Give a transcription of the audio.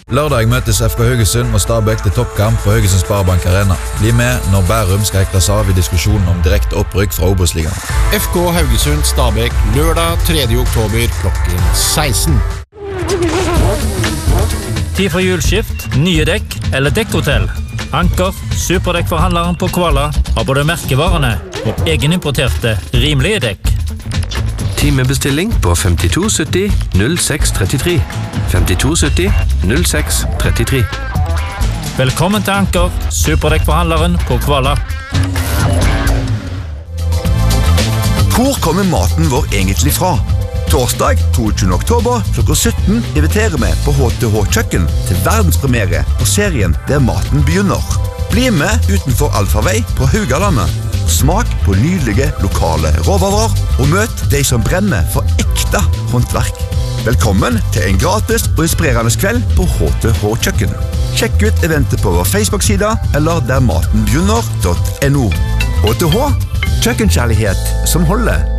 Lørdag møtes FK Haugesund og Stabæk til toppkamp på Haugesund Sparebank Arena. Bli med når Bærum skal hekles av i diskusjonen om direkte opprykk fra Obos-ligaen. FK Haugesund Stabæk lørdag 3. oktober klokken 16. Tid for hjulskift, nye dekk eller dekkhotell. Anker, superdekkforhandleren på Koala, har både merkevarene og egenimporterte rimelige dekk. Timebestilling på 5270 0633. 5270 0633. Velkommen til Anker, superdekkforhandleren på Koala. Hvor kommer maten vår egentlig fra? Torsdag 22. oktober klokka 17 inviterer vi på HTH Kjøkken til verdenspremiere på serien Der maten begynner. Bli med utenfor Alfavei på Haugalandet. Smak på nydelige lokale råvarer og møt de som brenner for ekte håndverk. Velkommen til en gratis og inspirerende kveld på HTH Kjøkken. Sjekk ut eventet på vår Facebook-side eller dermatenbegynner.no. HTH, kjøkkenkjærlighet som holder.